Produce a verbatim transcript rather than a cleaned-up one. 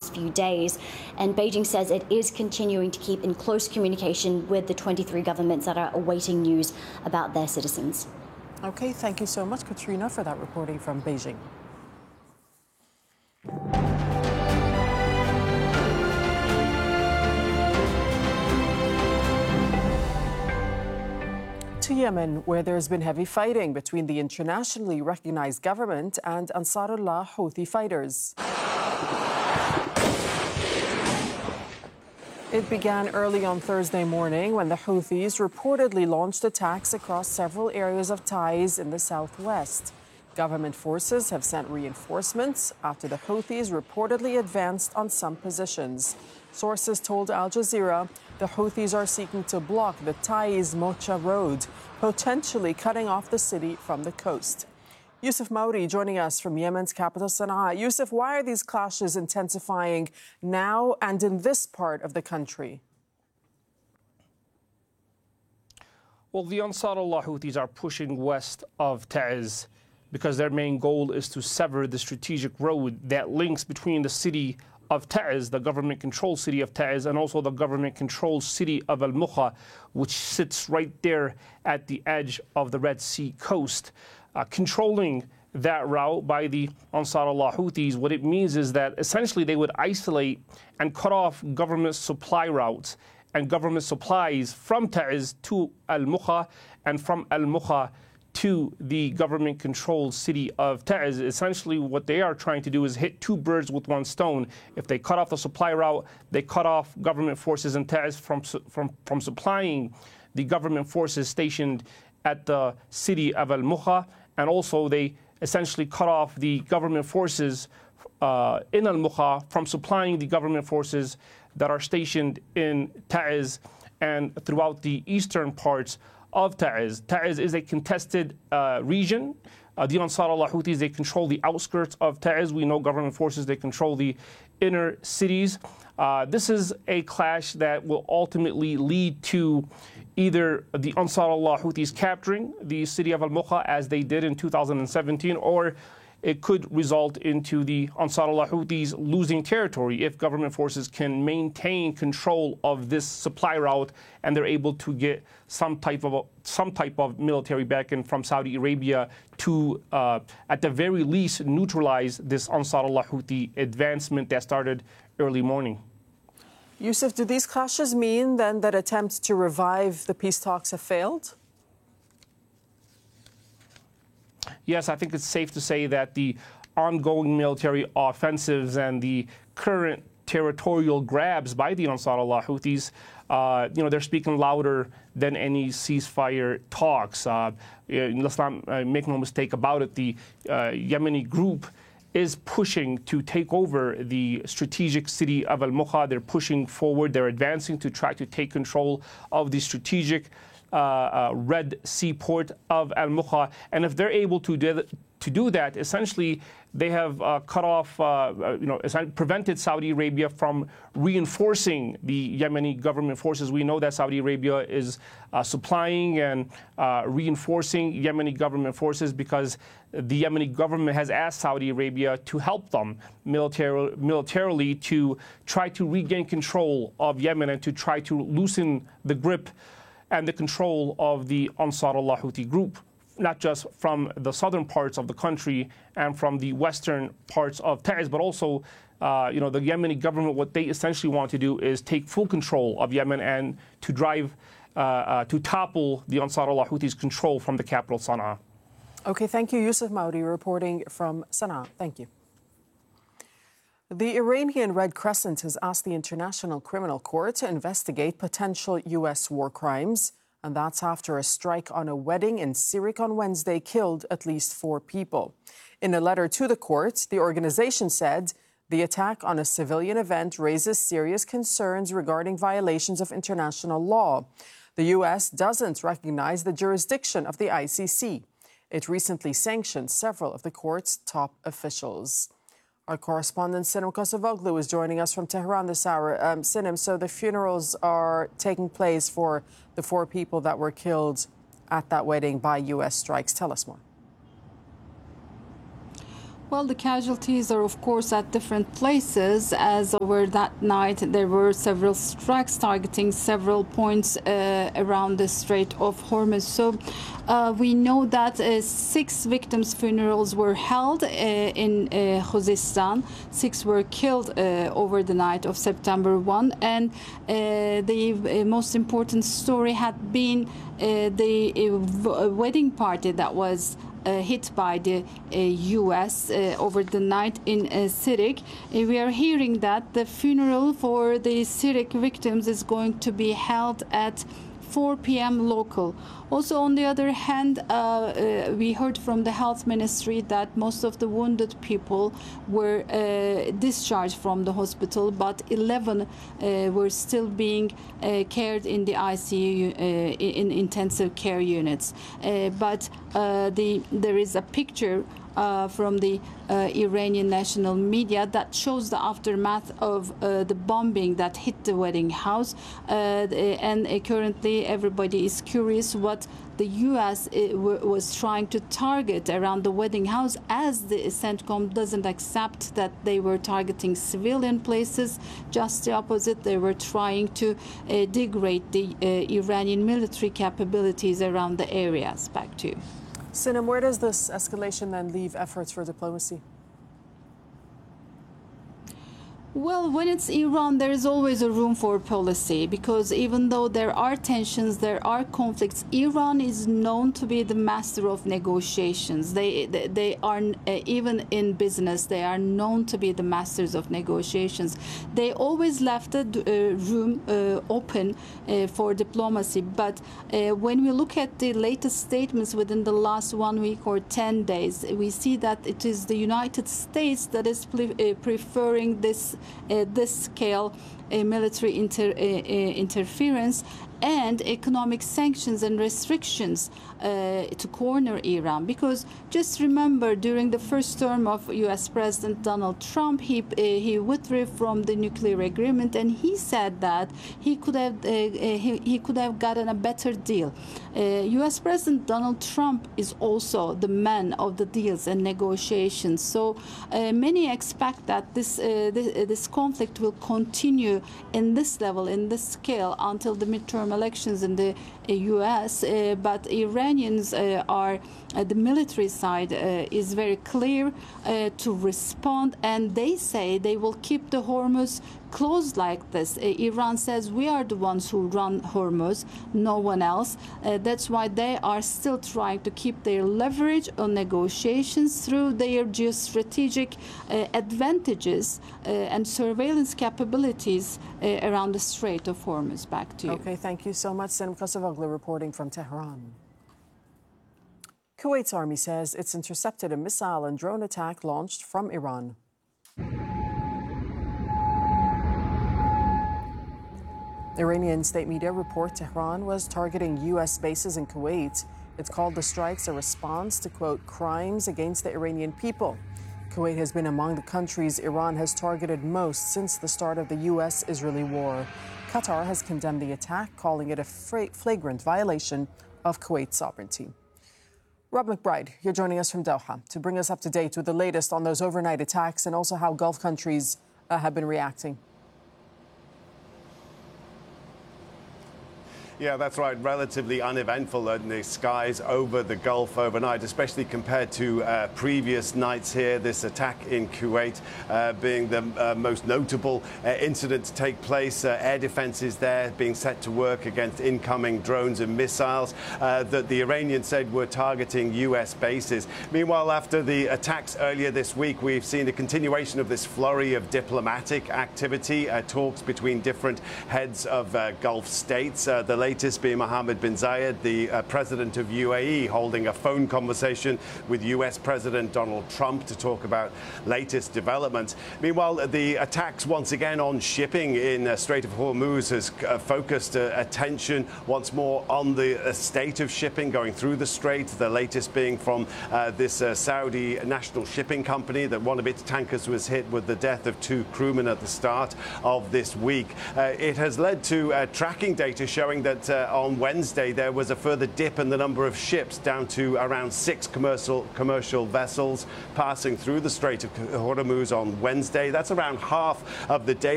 past few days. And Beijing says it is continuing to keep in close communication with the twenty-three governments that are awaiting news about their citizens. Okay, thank you so much, Katrina, for that reporting from Beijing. To Yemen, where there's been heavy fighting between the internationally recognized government and Ansarullah Houthi fighters. It began early on Thursday morning when the Houthis reportedly launched attacks across several areas of Taiz in the southwest. Government forces have sent reinforcements after the Houthis reportedly advanced on some positions. Sources told Al Jazeera the Houthis are seeking to block the Taiz-Mocha road, potentially cutting off the city from the coast. Yusuf Maudi joining us from Yemen's capital, Sana'a. Yusuf, why are these clashes intensifying now and in this part of the country? Well, the Ansarullah Houthis are pushing west of Taiz because their main goal is to sever the strategic road that links between the city of Taiz, the government-controlled city of Taiz, and also the government-controlled city of Al-Mukha, which sits right there at the edge of the Red Sea coast. Uh, controlling that route by the Ansarullah Houthis, what it means is that essentially they would isolate and cut off government supply routes and government supplies from Taiz to Al-Mukha and from Al-Mukha to the government-controlled city of Taiz. Essentially what they are trying to do is hit two birds with one stone. If they cut off the supply route, they cut off government forces in Taiz from, from, from supplying the government forces stationed at the city of Al-Mukha, and also they essentially cut off the government forces uh, in Al-Mukha from supplying the government forces that are stationed in Taiz and throughout the eastern parts of Taiz. Taiz is a contested uh, region. Uh, the Ansarullah Houthis, they control the outskirts of Taiz. We know government forces, they control the inner cities. Uh, this is a clash that will ultimately lead to either the Ansarullah Houthis capturing the city of Al-Mukha as they did in two thousand seventeen, or it could result into the Ansarullah Houthis losing territory if government forces can maintain control of this supply route and they're able to get some type of some type of military backing from Saudi Arabia to, uh, at the very least, neutralize this Ansarullah Houthi advancement that started early morning. Yusuf, do these clashes mean then that attempts to revive the peace talks have failed? Yes, I think it's safe to say that the ongoing military offensives and the current territorial grabs by the Ansarullah Houthis, uh, you know, they're speaking louder than any ceasefire talks. Uh, let's not uh, make no mistake about it. The uh, Yemeni group is pushing to take over the strategic city of Al-Mukha. They're pushing forward. They're advancing to try to take control of the strategic uh, uh, Red Sea port of Al-Mukha. And if they're able to do, to do that, essentially they have uh, cut off, uh, you know, prevented Saudi Arabia from reinforcing the Yemeni government forces. We know that Saudi Arabia is uh, supplying and uh, reinforcing Yemeni government forces because the Yemeni government has asked Saudi Arabia to help them militar militarily to try to regain control of Yemen and to try to loosen the grip and the control of the Ansarullah Houthi group, not just from the southern parts of the country and from the western parts of Taiz, but also, uh, you know, the Yemeni government, what they essentially want to do is take full control of Yemen and to drive, uh, uh, to topple the Ansarullah Houthis' control from the capital, Sana'a. Okay, thank you, Yusuf Maudi, reporting from Sana'a. Thank you. The Iranian Red Crescent has asked the International Criminal Court to investigate potential U S war crimes. And that's after a strike on a wedding in Sirik on Wednesday killed at least four people. In a letter to the court, the organization said the attack on a civilian event raises serious concerns regarding violations of international law. The U S doesn't recognize the jurisdiction of the I C C. It recently sanctioned several of the court's top officials. Our correspondent Sinem Kosovoglu is joining us from Tehran this hour. Um, Sinem, so the funerals are taking place for the four people that were killed at that wedding by U S strikes. Tell us more. Well, the casualties are, of course, at different places, as over that night there were several strikes targeting several points uh, around the Strait of Hormuz. So uh, we know that uh, six victims' funerals were held uh, in uh, Khuzestan. Six were killed uh, over the night of September first. And uh, the uh, most important story had been uh, the uh, wedding party that was Uh, hit by the uh, U S uh, over the night in uh, Sirik. Uh, we are hearing that the funeral for the Sirik victims is going to be held at four p m local. Also, on the other hand, uh, uh, we heard from the health ministry that most of the wounded people were uh, discharged from the hospital, but eleven uh, were still being uh, cared in the I C U, uh, in intensive care units. Uh, but uh, the, there is a picture Uh, from the uh, Iranian national media that shows the aftermath of uh, the bombing that hit the wedding house. Uh, and uh, currently everybody is curious what the U S uh, was trying to target around the wedding house, as the CENTCOM doesn't accept that they were targeting civilian places. Just the opposite, they were trying to uh, degrade the uh, Iranian military capabilities around the areas. Back to you. Sinem, where does this escalation then leave efforts for diplomacy? Well, when it's Iran, there is always a room for policy, because even though there are tensions, there are conflicts, Iran is known to be the master of negotiations. They they, they are, uh, even in business, they are known to be the masters of negotiations. They always left the uh, room uh, open uh, for diplomacy. But uh, when we look at the latest statements within the last one week or ten days, we see that it is the United States that is pre uh, preferring this Uh, this scale uh, military inter, uh, uh, interference and economic sanctions and restrictions uh, to corner Iran. Because just remember, during the first term of U S President Donald Trump, he uh, he withdrew from the nuclear agreement, and he said that he could have uh, he, he could have gotten a better deal. Uh, U S President Donald Trump is also the man of the deals and negotiations. So uh, many expect that this uh, this, uh, this conflict will continue in this level, in this scale, until the midterm elections in the uh, U S. Uh, but Iranians uh, are, uh, the military side uh, is very clear uh, to respond, and they say they will keep the Hormuz closed like this. Uh, Iran says we are the ones who run Hormuz, no one else. Uh, that's why they are still trying to keep their leverage on negotiations through their geostrategic uh, advantages uh, and surveillance capabilities uh, around the Strait of Hormuz. Back to you. Okay, thank you so much. Sinem Kasavoglu reporting from Tehran. Kuwait's army says it's intercepted a missile and drone attack launched from Iran. Iranian state media report Tehran was targeting U S bases in Kuwait. It's called the strikes a response to, quote, crimes against the Iranian people. Kuwait has been among the countries Iran has targeted most since the start of the U S Israeli war. Qatar has condemned the attack, calling it a flagrant violation of Kuwait's sovereignty. Rob McBride, you're joining us from Doha to bring us up to date with the latest on those overnight attacks and also how Gulf countries uh, have been reacting. Yeah, that's right. Relatively uneventful in the skies over the Gulf overnight, especially compared to uh, previous nights here. This attack in Kuwait uh, being the uh, most notable uh, incident to take place. Uh, air defenses there being set to work against incoming drones and missiles uh, that the Iranians said were targeting U S bases. Meanwhile, after the attacks earlier this week, we've seen a continuation of this flurry of diplomatic activity, uh, talks between different heads of uh, Gulf states. Uh, the latest being Mohammed bin Zayed, the uh, president of U A E, holding a phone conversation with U S President Donald Trump to talk about latest developments. Meanwhile, the attacks once again on shipping in uh, Strait of Hormuz has uh, focused uh, attention once more on the uh, state of shipping going through the strait. The latest being from uh, this uh, Saudi national shipping company that one of its tankers was hit with the death of two crewmen at the start of this week. Uh, it has led to uh, tracking data showing that that uh, on Wednesday there was a further dip in the number of ships, down to around six commercial commercial vessels passing through the Strait of Hormuz on Wednesday. That's around half of the day.